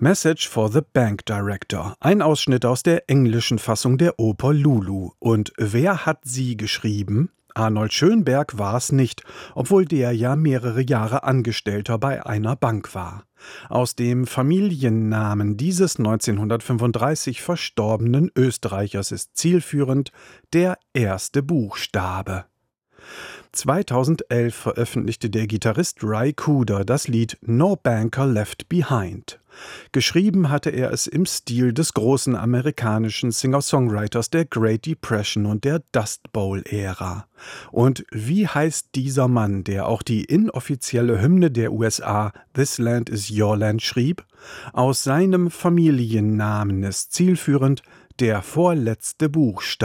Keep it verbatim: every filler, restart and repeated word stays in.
Message for the Bank Director. Ein Ausschnitt aus der englischen Fassung der Oper Lulu. Und wer hat sie geschrieben? Arnold Schönberg war es nicht, obwohl der ja mehrere Jahre Angestellter bei einer Bank war. Aus dem Familiennamen dieses neunzehnhundertfünfunddreißig verstorbenen Österreichers ist zielführend der erste Buchstabe. zweitausendelf veröffentlichte der Gitarrist Ry Cooder das Lied No Banker Left Behind. Geschrieben hatte er es im Stil des großen amerikanischen Singer-Songwriters der Great Depression und der Dust Bowl-Ära. Und wie heißt dieser Mann, der auch die inoffizielle Hymne der U S A This Land is Your Land schrieb? Aus seinem Familiennamen ist zielführend der vorletzte Buchstabe.